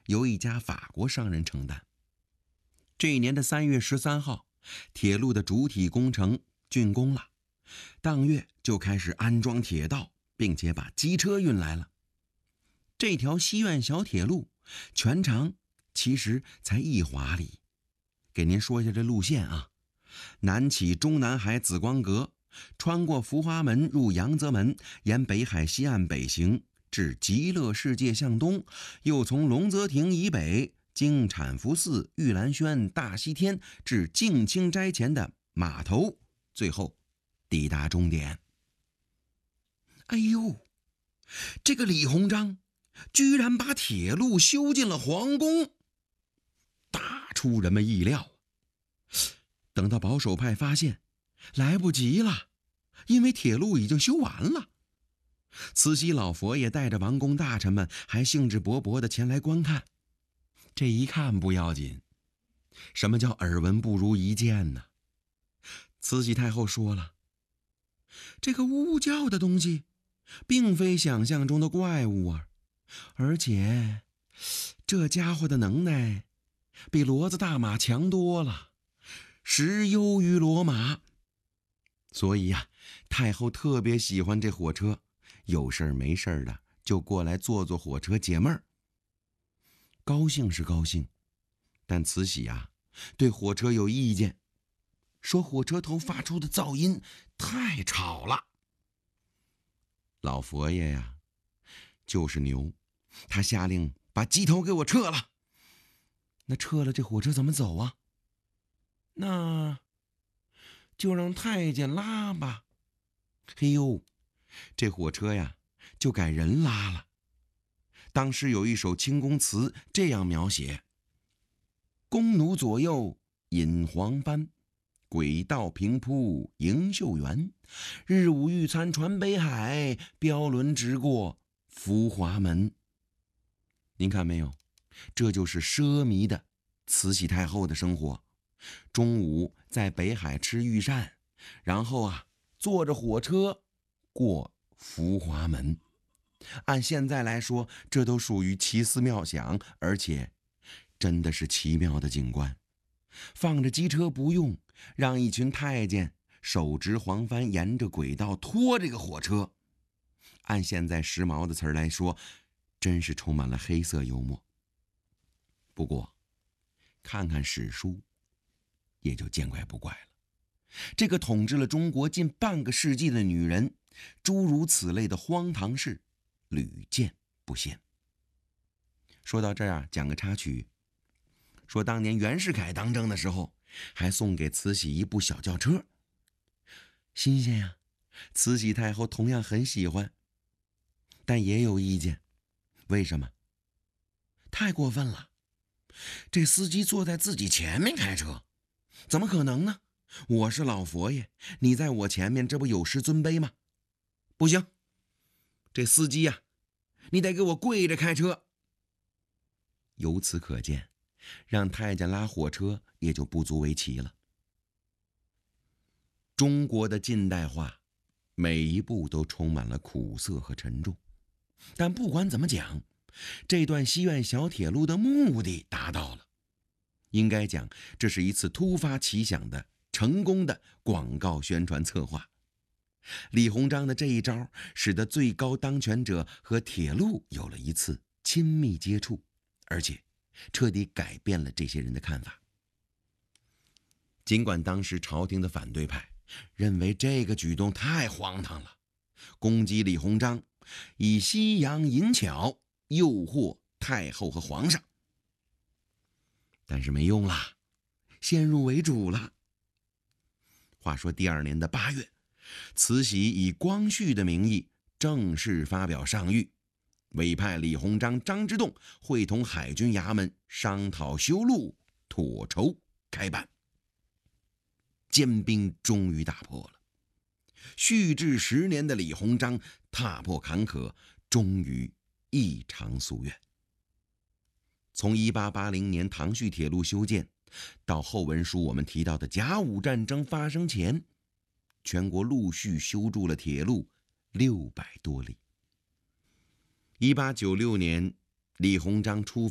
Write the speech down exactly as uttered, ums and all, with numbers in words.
由一家法国商人承担。这一年的三月十三号，铁路的主体工程竣工了，当月就开始安装铁道，并且把机车运来了。这条西苑小铁路全长其实才一华里，给您说一下这路线啊：南起中南海紫光阁，穿过福华门入阳泽门，沿北海西岸北行至极乐世界向东，又从龙泽亭以北经产福寺、玉兰轩、大西天至静清斋前的码头，最后抵达终点。哎呦，这个李鸿章居然把铁路修进了皇宫，大出人们意料。等到保守派发现，来不及了，因为铁路已经修完了。慈禧老佛爷带着王公大臣们还兴致勃勃地前来观看。这一看不要紧，什么叫耳闻不如一见呢？慈禧太后说了，这个巫教的东西并非想象中的怪物啊，而且这家伙的能耐比骡子大马强多了，实优于骡马。所以呀、啊，太后特别喜欢这火车，有事儿没事儿的就过来坐坐火车解闷儿。高兴是高兴，但慈禧啊对火车有意见，说火车头发出的噪音太吵了。老佛爷呀就是牛，他下令把机头给我撤了。那撤了这火车怎么走啊？那就让太监拉吧。嘿呦，这火车呀就改人拉了。当时有一首清宫词这样描写：弓弩左右引黄帆，轨道平铺迎秀园，日午御餐传北海，标轮直过福华门。您看没有，这就是奢靡的慈禧太后的生活。中午在北海吃御膳，然后啊坐着火车过福华门。按现在来说，这都属于奇思妙想，而且真的是奇妙的景观。放着机车不用，让一群太监手执黄帆沿着轨道拖这个火车，按现在时髦的词儿来说，真是充满了黑色幽默。不过看看史书也就见怪不怪了，这个统治了中国近半个世纪的女人，诸如此类的荒唐事屡见不鲜。说到这儿啊，讲个插曲，说当年袁世凯当政的时候，还送给慈禧一部小轿车，新鲜呀，慈禧太后同样很喜欢，但也有意见。为什么？太过分了，这司机坐在自己前面开车，怎么可能呢？我是老佛爷，你在我前面，这不有失尊卑吗？不行，这司机呀、啊，你得给我跪着开车。由此可见，让太监拉火车也就不足为奇了。中国的近代化，每一步都充满了苦涩和沉重，但不管怎么讲，这段西苑小铁路的目的达到了。应该讲，这是一次突发奇想的成功的广告宣传策划。李鸿章的这一招，使得最高当权者和铁路有了一次亲密接触，而且彻底改变了这些人的看法。尽管当时朝廷的反对派认为这个举动太荒唐了，攻击李鸿章以西洋淫巧诱惑太后和皇上，但是没用啦，先入为主了。话说第二年的八月，慈禧以光绪的名义正式发表上谕，委派李鸿章、张之洞会同海军衙门商讨修路，妥筹开办。坚冰终于打破了，续治十年的李鸿章踏破坎坷，终于一偿夙愿。从一八八零年唐胥铁路修建到后文书我们提到的甲午战争发生前，全国陆续修筑了铁路六百多里。一八九六年，李鸿章出